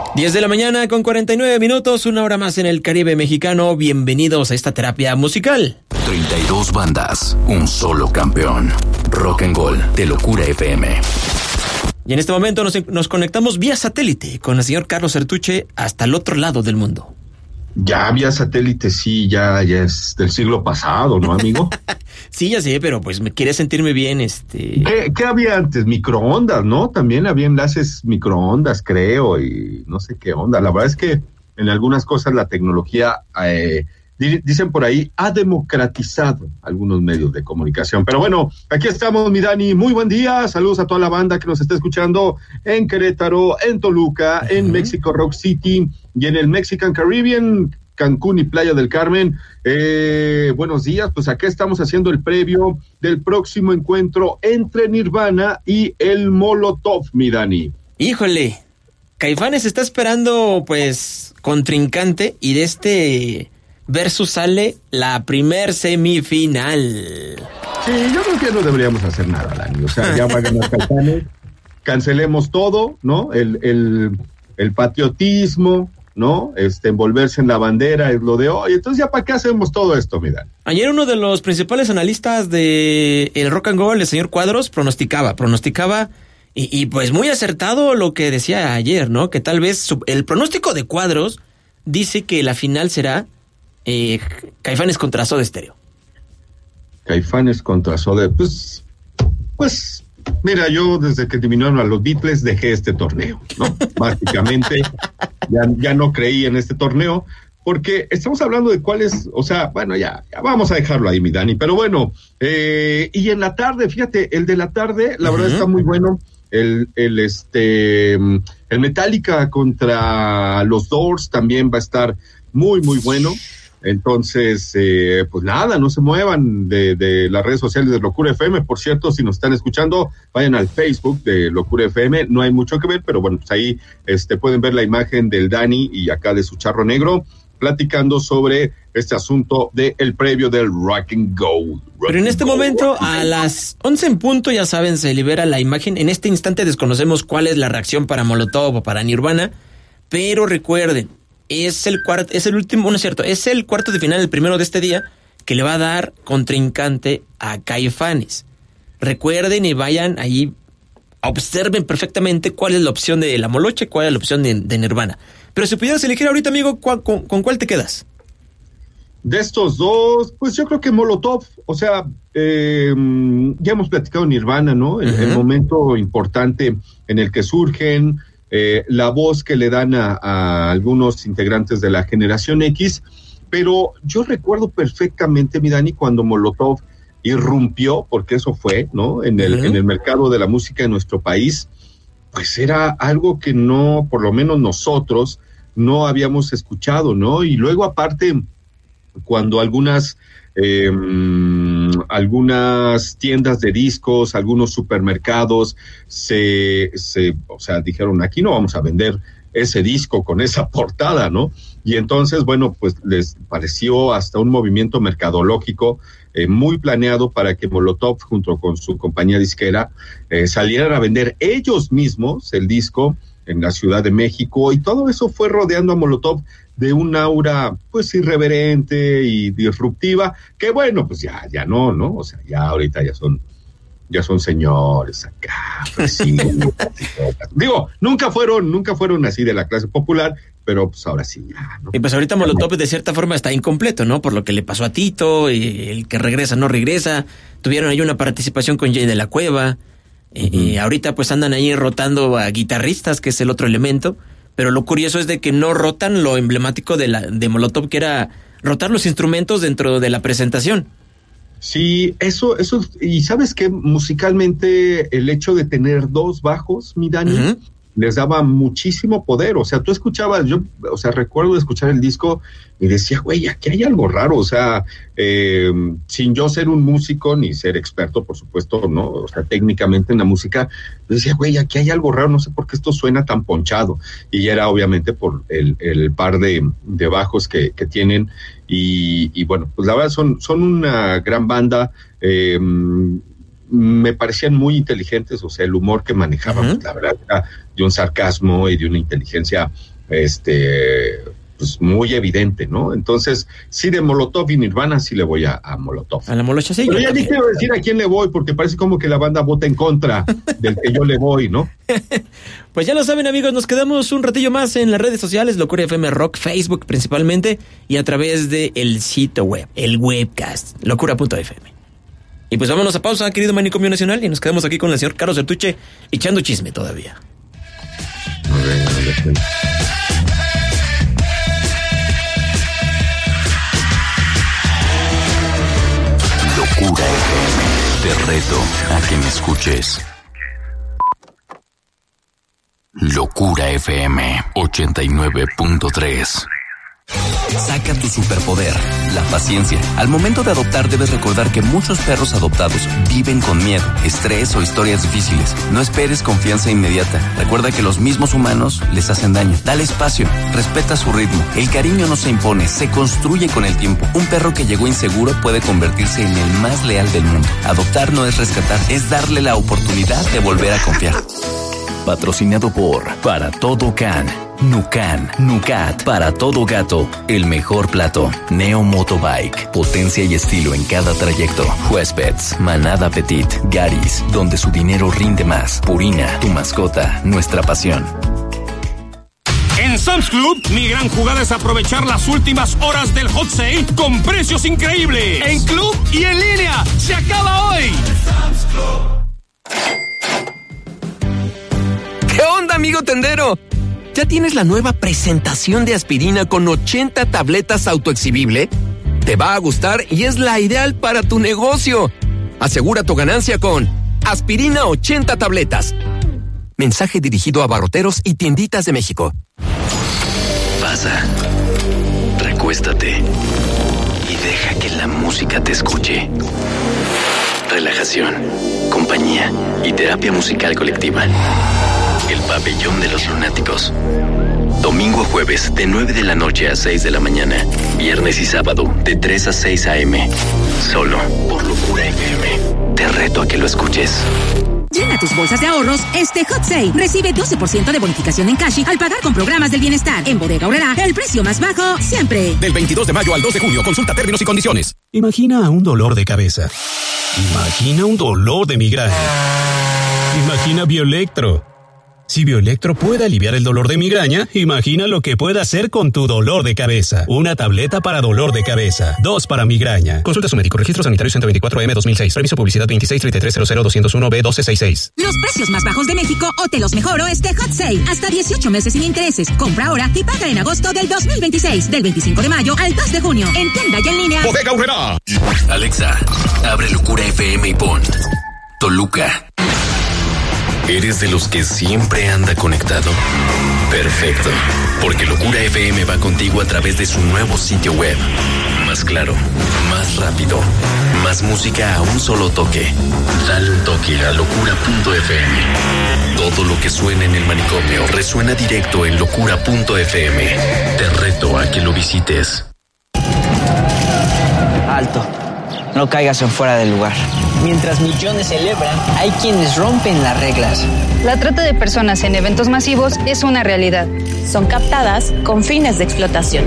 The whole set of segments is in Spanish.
10 de la mañana con 49 minutos, una hora más en el Caribe mexicano. Bienvenidos a esta terapia musical. 32 bandas, un solo campeón. Rock and Roll de Locura FM. Y en este momento nos conectamos vía satélite con el señor Carlos Sertuche hasta el otro lado del mundo. Ya vía satélite, sí, ya es del siglo pasado, ¿no, amigo? Sí, ya sé, pero pues me quería sentirme bien, ¿Qué había antes? Microondas, ¿no? También había enlaces microondas, creo, y no sé qué onda. La verdad es que en algunas cosas la tecnología, dicen por ahí, ha democratizado algunos medios de comunicación. Pero bueno, aquí estamos, mi Dani. Muy buen día. Saludos a toda la banda que nos está escuchando en Querétaro, en Toluca, en México Rock City y en el Mexican Caribbean, Cancún y Playa del Carmen. Buenos días, pues acá estamos haciendo el previo del próximo encuentro entre Nirvana y el Molotov, mi Dani. Híjole, Caifanes está esperando, pues, contrincante, y de este versus sale la primer semifinal. Sí, yo creo que no deberíamos hacer nada, Dani. O sea, ya va a ganar Caifanes, cancelemos todo, ¿no? El patriotismo, ¿no? Envolverse en la bandera es lo de hoy. Entonces, ¿ya para qué hacemos todo esto, mi Dani? Ayer uno de los principales analistas de el Rock and Roll, el señor Cuadros, pronosticaba, y pues muy acertado lo que decía ayer, ¿no? Que tal vez el pronóstico de Cuadros dice que la final será Caifanes contra Soda Stereo. Caifanes contra Soda, pues, mira, yo desde que eliminaron a los Beatles dejé este torneo, ¿no? Básicamente, ya no creí en este torneo, porque estamos hablando de cuáles, o sea, bueno, ya vamos a dejarlo ahí, mi Dani, pero bueno, y en la tarde, fíjate, el de la tarde, la verdad está muy bueno, el Metallica contra los Doors también va a estar muy, muy bueno. Entonces, pues nada, no se muevan de las redes sociales de Locura FM. Por cierto, si nos están escuchando, vayan al Facebook de Locura FM. No hay mucho que ver, pero bueno, pues ahí pueden ver la imagen del Dani y acá de su charro negro, platicando sobre este asunto del previo del Rock and Go. Pero en este momento, a las 11 en punto, ya saben, se libera la imagen. En este instante desconocemos cuál es la reacción para Molotov o para Nirvana, pero recuerden, es el cuarto de final, el primero de este día, que le va a dar contrincante a Caifanes. Recuerden y vayan ahí, observen perfectamente cuál es la opción de la Moloche, cuál es la opción de Nirvana. Pero si pudieras elegir ahorita, amigo, ¿con cuál te quedas? De estos dos, pues yo creo que Molotov, o sea, ya hemos platicado Nirvana, ¿no? El momento importante en el que surgen, la voz que le dan a algunos integrantes de la generación X, pero yo recuerdo perfectamente, mi Dani, cuando Molotov irrumpió, porque eso fue, ¿no? En el mercado de la música en nuestro país, pues era algo que no, por lo menos nosotros, no habíamos escuchado, ¿no? Y luego aparte, cuando algunas tiendas de discos, algunos supermercados dijeron, aquí no vamos a vender ese disco con esa portada, ¿no? Y entonces, bueno, pues les pareció hasta un movimiento mercadológico muy planeado para que Molotov, junto con su compañía disquera, salieran a vender ellos mismos el disco en la Ciudad de México, y todo eso fue rodeando a Molotov de un aura, pues, irreverente y disruptiva, que bueno, pues ya no, ¿no? O sea, ya ahorita ya son señores acá, pues sí. Digo, nunca fueron así de la clase popular, pero pues ahora sí ya, ¿no? Y pues ahorita Molotov de cierta forma está incompleto, ¿no? Por lo que le pasó a Tito, el que regresa no regresa, tuvieron ahí una participación con Jay de la Cueva, ahorita pues andan ahí rotando a guitarristas, que es el otro elemento, pero lo curioso es de que no rotan lo emblemático de Molotov, que era rotar los instrumentos dentro de la presentación. Sí, eso, y ¿sabes qué? Musicalmente, el hecho de tener dos bajos, mi Dani, les daba muchísimo poder. O sea, tú escuchabas, recuerdo escuchar el disco y decía, güey, aquí hay algo raro. O sea, sin yo ser un músico ni ser experto, por supuesto, ¿no? O sea, técnicamente en la música, yo decía, güey, aquí hay algo raro, no sé por qué esto suena tan ponchado. Y era obviamente por el par de bajos que tienen. Y bueno, pues la verdad son una gran banda. Me parecían muy inteligentes, o sea, el humor que manejaban, pues, la verdad, era de un sarcasmo y de una inteligencia pues muy evidente, ¿no? Entonces, sí, de Molotov y Nirvana sí le voy a Molotov. A la molocha sí. Pero ya ni quiero decir a quién le voy, porque parece como que la banda vota en contra del que yo le voy, ¿no? Pues ya lo saben, amigos, nos quedamos un ratillo más en las redes sociales, Locura FM Rock, Facebook principalmente, y a través de el sitio web, el webcast, locura.fm. Y pues vámonos a pausa, querido Manicomio Nacional, y nos quedamos aquí con el señor Carlos Sertuche, echando chisme todavía. Locura FM, te reto a que me escuches. Locura FM 89.3. Saca tu superpoder, la paciencia. Al momento de adoptar debes recordar que muchos perros adoptados viven con miedo, estrés o historias difíciles. No esperes confianza inmediata. Recuerda que los mismos humanos les hacen daño. Dale espacio, respeta su ritmo. El cariño no se impone, se construye con el tiempo. Un perro que llegó inseguro puede convertirse en el más leal del mundo. Adoptar no es rescatar, es darle la oportunidad de volver a confiar. Patrocinado por Para Todo Can, Nucan, Nucat, Para Todo Gato, el mejor plato, Neo Motobike, potencia y estilo en cada trayecto, Huéspedes, Manada Petit, Garis, donde su dinero rinde más, Purina, tu mascota, nuestra pasión. En Sam's Club, mi gran jugada es aprovechar las últimas horas del hot sale con precios increíbles. En club y en línea, se acaba hoy. Sam's Club. ¿Qué onda, amigo tendero? ¿Ya tienes la nueva presentación de aspirina con 80 tabletas autoexhibible? Te va a gustar y es la ideal para tu negocio. Asegura tu ganancia con Aspirina 80 tabletas. Mensaje dirigido a abarroteros y tienditas de México. Pasa, recuéstate y deja que la música te escuche. Relajación, compañía y terapia musical colectiva. El Pabellón de los Lunáticos. Domingo a jueves de 9 de la noche a 6 de la mañana. Viernes y sábado de 3 a 6 a.m. Solo por Locura FM. Te reto a que lo escuches. Llena tus bolsas de ahorros este Hot Sale. Recibe 12% de bonificación en cash al pagar con programas del bienestar. En Bodega Aurrerá, el precio más bajo siempre. Del 22 de mayo al 2 de junio, consulta términos y condiciones. Imagina un dolor de cabeza. Imagina un dolor de migraña. Imagina Bioelectro. Si Bioelectro puede aliviar el dolor de migraña, imagina lo que puede hacer con tu dolor de cabeza. Una tableta para dolor de cabeza, 2 para migraña. Consulta a su médico. Registro sanitario 124M 2006. Permiso publicidad 2633000201B1266. Los precios más bajos de México o te los mejoro este Hot Sale. Hasta 18 meses sin intereses. Compra ahora y paga en agosto del 2026. Del 25 de mayo al 2 de junio. En tienda y en línea. Bodega Aurrerá. Alexa, abre Locura FM y pon Toluca. ¿Eres de los que siempre anda conectado? Perfecto, porque Locura FM va contigo a través de su nuevo sitio web. Más claro, más rápido, más música a un solo toque. Dale un toque a locura.fm. Todo lo que suena en el manicomio resuena directo en locura.fm. Te reto a que lo visites. Alto, no caigas en fuera del lugar. Mientras millones celebran, hay quienes rompen las reglas. La trata de personas en eventos masivos es una realidad. Son captadas con fines de explotación.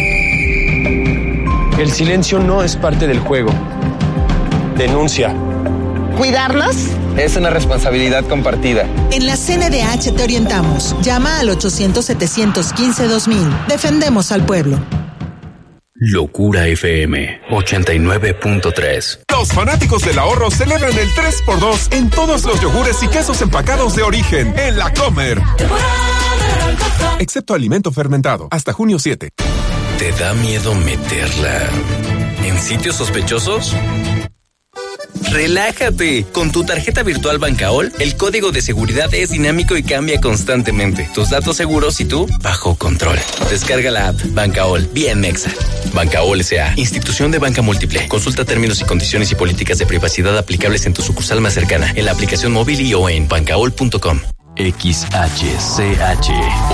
El silencio no es parte del juego. Denuncia. ¿Cuidarlos? Es una responsabilidad compartida. En la CNDH te orientamos. Llama al 800-715-2000. Defendemos al pueblo. Locura FM 89.3. Los fanáticos del ahorro celebran el 3x2 en todos los yogures y quesos empacados de origen en La Comer. Excepto alimento fermentado, hasta junio 7. ¿Te da miedo meterla en sitios sospechosos? ¡Relájate! Con tu tarjeta virtual Bancaol, el código de seguridad es dinámico y cambia constantemente. Tus datos seguros y tú bajo control. Descarga la app Bancaol, bien mexa. Bancaol S.A., institución de banca múltiple. Consulta términos y condiciones y políticas de privacidad aplicables en tu sucursal más cercana, en la aplicación móvil y o en bancaol.com. XHCH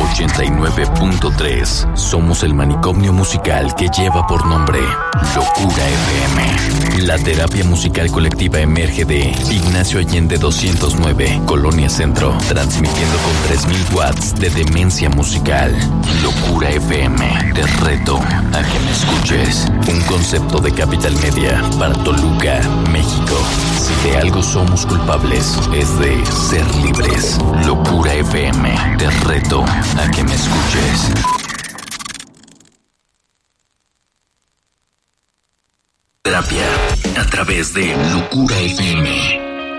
89.3. Somos el manicomio musical que lleva por nombre Locura FM. La terapia musical colectiva emerge de Ignacio Allende 209, Colonia Centro, transmitiendo con 3000 watts de demencia musical. Locura FM, te reto a que me escuches. Un concepto de Capital Media para Toluca, México. Si de algo somos culpables, es de ser libres. Locura FM, te reto a que me escuches. Terapia a través de Locura FM.